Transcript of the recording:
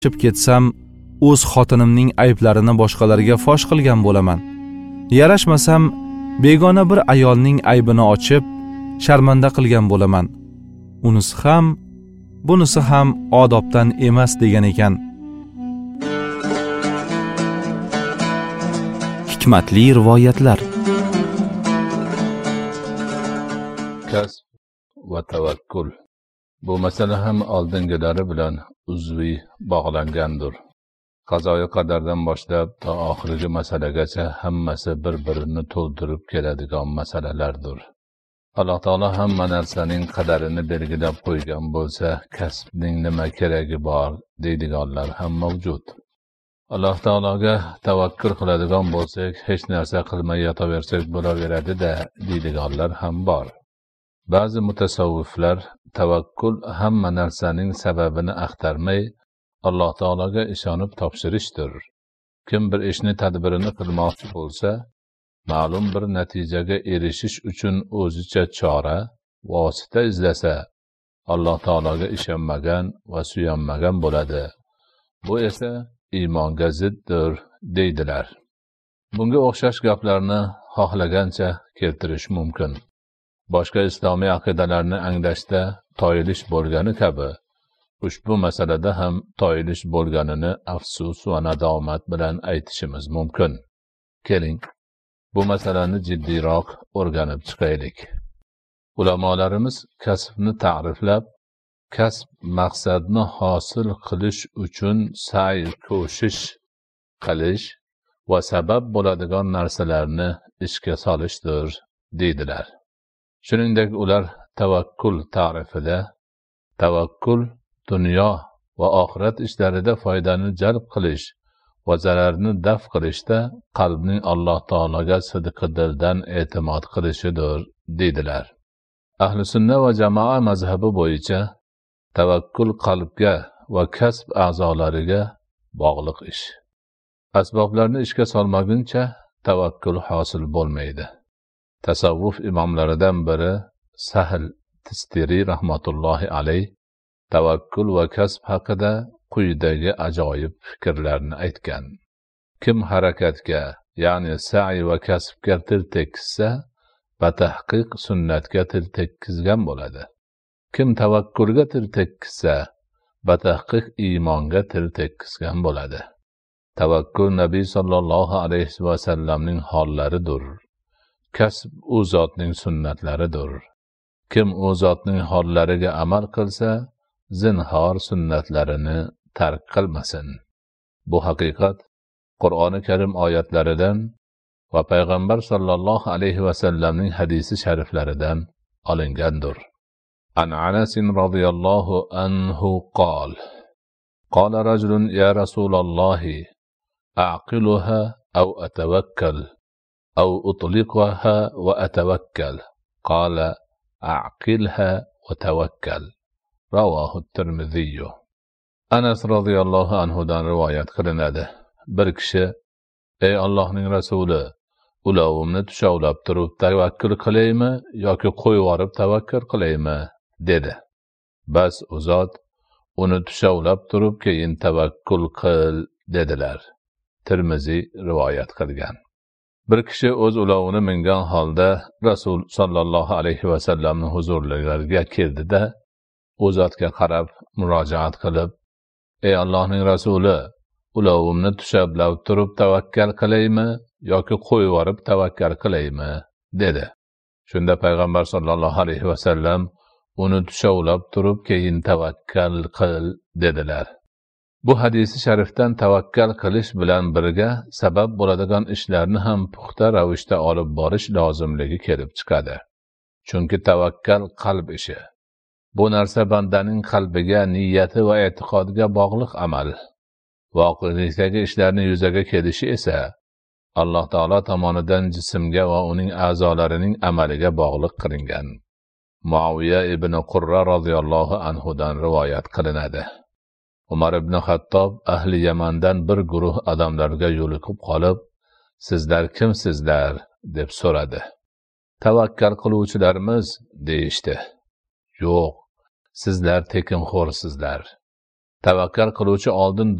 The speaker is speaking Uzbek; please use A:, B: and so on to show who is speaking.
A: Chiqib ketsam, o'z xotinimning ayblarini boshqalarga fosh qilgan bo'laman. Yarashmasam, begona bir ayolning aybini ochib, sharmanda qilgan bo'laman. Unisi ham, bunisi ham odobdan emas degan ekan. Hikmatli rivoyatlar.
B: Kasb va tavakkul. Bu masala ham oldingilari bilan uzviy bog'langandir. Qazoyi qadardan boshlab to oxirgi masalagacha hammasi bir-birini to'ldirib keladigan masalalardir. Alloh taolo hamma narsaning qadarini belgilab qo'ygan bo'lsa, kasbning nima keragi bor deydiganlar ham mavjud. Alloh taologa tavakkul qiladigan bo'lsak, hech narsa qilmay yotaversak bo'laveradi-da deydiganlar ham bor. Ba'zi mutasavviflar tavakkul hamma narsaning sababini axtarmay Alloh taologa ishonib topshirishdir. Kim bir ishni tadbirini qilmoqchi bo'lsa, ma'lum bir natijaga erishish uchun o'zicha chora, vosita izlasa, Alloh taologa ishonmagan va suyanmagan bo'ladi. Bu esa iymonga ziddir deydilar. Bunga o'xshash gaplarni xohlagancha keltirish mumkin. Boshqa islomiy aqidalarni anglashda toyilish bo'lgani kabi, ushbu masalada ham toyilish bo'lganini afsus va nadomat bilan aytishimiz mumkin. Keling, bu masalani jiddiyroq o'rganib chiqaylik. Ulamolarimiz kasbni ta'riflab, kasb maqsadni hosil qilish uchun sa'y ko'shish qilish va sabab bo'ladigan narsalarni ishga solishdir deydilar. Shuningdek, ular tavakkul ta'rifida tavakkul dunyo va oxirat ishlarida foydani jalb qilish va zararni daf qilishda qalbning Alloh taologa sidqidildan e'timod qilishidir deydilar. Ahli sunna va jamoa mazhabi bo'yicha tavakkul qalbga va kasb a'zolariga bog'liq ish. Asboblarni ishga solmaguncha tavakkul hosil bo'lmaydi. Tasavvuf imomlaridan biri Sahl Tistiri rahmatullohi alayh tavakkul va kasb haqida quyidagi ajoyib fikrlarni aytgan. Kim harakatga, ya'ni sa'i va kasbga til tekkizsa, batahqiq sunnatga til tekkizgan bo'ladi. Kim tavakkulga til tekkizsa, batahqiq iymonga til tekkizgan bo'ladi. Tavakkul Nabiy sallallohu alayhi va sallamning hollaridir. Kasb u zotning sunnatlaridir. Kim u zotning hollariga amal qilsa, zinhor sunnatlarini tark qilmasin. Bu haqiqat Qur'oni Karim oyatlaridan va payg'ambar sallallohu alayhi va sallamning hadisi shariflaridan olingandir. An Anas radhiyallohu anhu qol: Qala rajulun ya Rasululloh, a'qiluha aw atawakkal aw utliqaha wa atawakkal. Qala a'qilha wa tawakkal. Ravohu Tirmizi. Anas radhiyallohu anhudan rivoyat qilinadi. Bir kishi: "Ey Allohning rasuli, ulovimni tushovlab turib tavakkul qilaymi yoki qo'yib yorib tavakkul qilaymi?" dedi. Bas u zot: "Uni tushovlab turib keyin tavakkul qil" dedilar. Tirmizi rivoyat qilgan. Bir kishi o'z ulovini mingan holda Rasul sallallohu alayhi va sallamning huzurlariga keldi-da, u zotga qarab murojaat qilib: "Ey Allohning rasuli, ulovimni tushovlab turib tavakkal qilaymi yoki qo'yib yorib tavakkal qilaymi?" dedi. Shunda payg'ambar sallallohu alayhi va sallam uni tushovlab turib keyin tavakkal qil dedilar. Bu hadisi sharifdan tavakkal qilish bilan birga sabab bo'ladigan ishlarni ham puxta ravishda olib borish lozimligi kelib chiqadi. Chunki tavakkal qalb ishi. Bu narsa bandaning qalbiga, niyati va e'tiqodiga bog'liq amal. Voqelikdagi ishlarning yuzaga kelishi esa Alloh taolo tomonidan jismga va uning a'zolarining amaliga bog'liq qilingan. Muaviya ibn Qurra radhiyallohu anhudan rivoyat qilinadi. Umar ibn Xattob ahli Yamandan bir guruh odamlarga yo'liqib qolib, "Sizlar kimsizlar?" deb so'radi. "Tavakkal qiluvchilarimiz" deyishdi. "Yo'q, sizlar tekinxo'rsizlar. tavakkal qiluvchi oldin